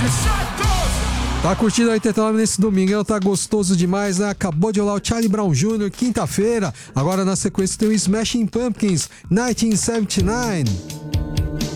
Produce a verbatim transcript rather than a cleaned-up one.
Tá curtindo a oitenta e nove nesse domingão, tá gostoso demais, né? Acabou de rolar o Charlie Brown Júnior, quinta-feira. Agora na sequência tem o Smashing Pumpkins, mil novecentos e setenta e nove.